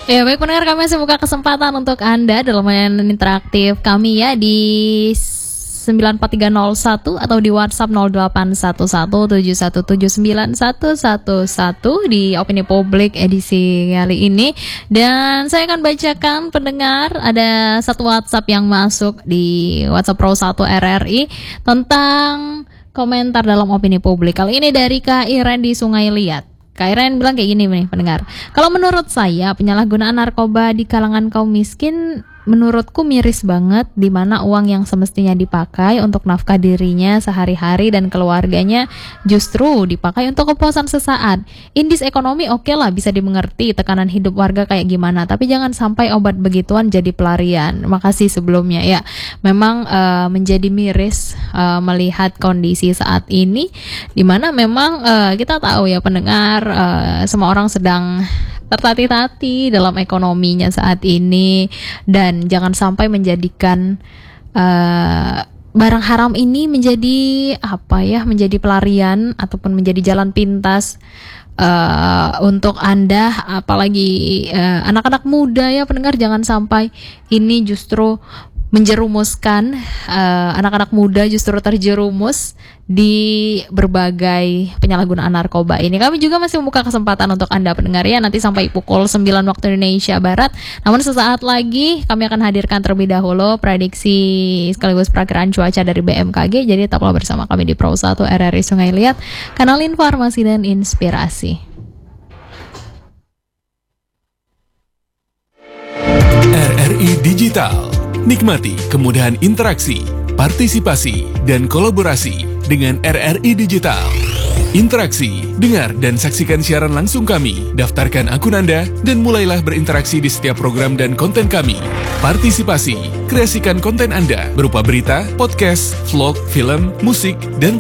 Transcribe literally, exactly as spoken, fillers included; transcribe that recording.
Ya baik pendengar, kami masih buka kesempatan untuk Anda dalam layanan interaktif kami ya di sembilan empat tiga nol satu atau di WhatsApp nol delapan satu satu tujuh satu tujuh sembilan satu satu satu di Opini Publik edisi kali ini. Dan saya akan bacakan pendengar, ada satu WhatsApp yang masuk di WhatsApp Pro satu R R I tentang komentar dalam Opini Publik. Kali ini dari Kak Iren di Sungai Liat. Kak Iren bilang kayak gini nih pendengar. Kalau menurut saya penyalahgunaan narkoba di kalangan kaum miskin menurutku miris banget, di mana uang yang semestinya dipakai untuk nafkah dirinya sehari-hari dan keluarganya justru dipakai untuk kepuasan sesaat. Indis ekonomi oke lah, bisa dimengerti tekanan hidup warga kayak gimana, tapi jangan sampai obat begituan jadi pelarian. Makasih sebelumnya ya. Memang uh, menjadi miris uh, melihat kondisi saat ini, di mana memang uh, kita tahu ya pendengar, uh, semua orang sedang tertatih-tatih dalam ekonominya saat ini, dan jangan sampai menjadikan uh, barang haram ini menjadi apa ya, menjadi pelarian ataupun menjadi jalan pintas uh, untuk Anda, apalagi uh, anak-anak muda ya pendengar. Jangan sampai ini justru menjerumuskan uh, anak-anak muda justru terjerumus di berbagai penyalahgunaan narkoba ini. Kami juga masih membuka kesempatan untuk Anda pendengar ya, nanti sampai pukul sembilan waktu Indonesia Barat. Namun sesaat lagi kami akan hadirkan terlebih dahulu prediksi sekaligus perakiraan cuaca dari B M K G. Jadi tetaplah bersama kami di Pro satu R R I Sungai Liat, kanal informasi dan inspirasi. R R I Digital. Nikmati kemudahan interaksi, partisipasi, dan kolaborasi dengan R R I Digital. Interaksi, dengar dan saksikan siaran langsung kami, daftarkan akun Anda, dan mulailah berinteraksi di setiap program dan konten kami. Partisipasi, kreasikan konten Anda berupa berita, podcast, vlog, film, musik, dan